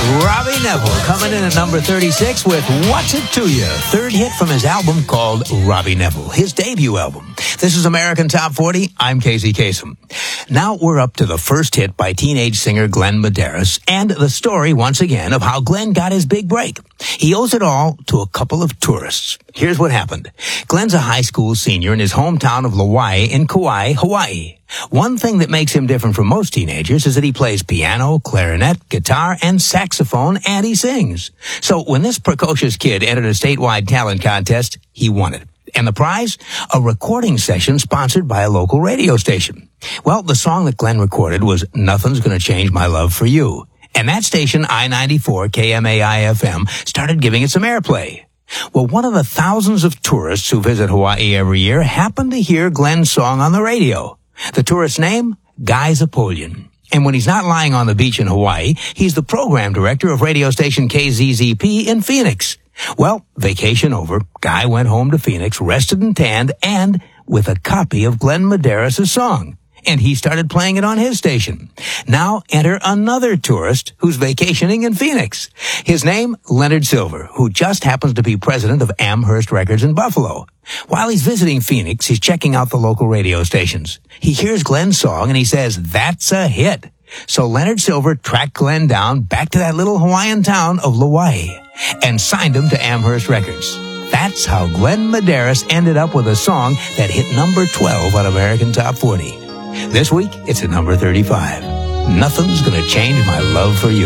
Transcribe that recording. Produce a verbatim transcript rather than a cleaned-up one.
Robbie Nevil coming in at number thirty-six with What's It To You, third hit from his album called Robbie Nevil, his debut album. This is American Top forty. I'm Casey Kasem. Now we're up to the first hit by teenage singer Glenn Medeiros and the story, once again, of how Glenn got his big break. He owes it all to a couple of tourists. Here's what happened. Glenn's a high school senior in his hometown of Lauai in Kauai, Hawaii. One thing that makes him different from most teenagers is that he plays piano, clarinet, guitar, and saxophone, and he sings. So when this precocious kid entered a statewide talent contest, he won it. And the prize? A recording session sponsored by a local radio station. Well, the song that Glenn recorded was Nothing's Gonna Change My Love for You. And that station, I ninety-four K M A I F M, started giving it some airplay. Well, one of the thousands of tourists who visit Hawaii every year happened to hear Glenn's song on the radio. The tourist's name? Guy Zapolian. And when he's not lying on the beach in Hawaii, he's the program director of radio station K Z Z P in Phoenix. Well, vacation over, Guy went home to Phoenix, rested and tanned, and with a copy of Glenn Medeiros' song. And he started playing it on his station. Now enter another tourist who's vacationing in Phoenix. His name, Leonard Silver, who just happens to be president of Amherst Records in Buffalo. While he's visiting Phoenix, he's checking out the local radio stations. He hears Glenn's song and he says, that's a hit. So Leonard Silver tracked Glenn down back to that little Hawaiian town of Lauai and signed him to Amherst Records. That's how Glenn Medeiros ended up with a song that hit number twelve on American Top forty. This week, it's at number thirty-five. Nothing's Gonna Change My Love for You.